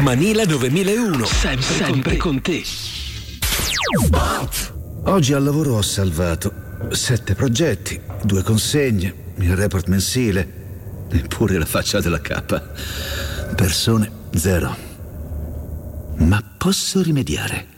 Manila 9001, sempre con te. Oggi al lavoro ho salvato 7 progetti, 2 consegne, il report mensile, eppure la faccia della K. Persone 0. Ma posso rimediare.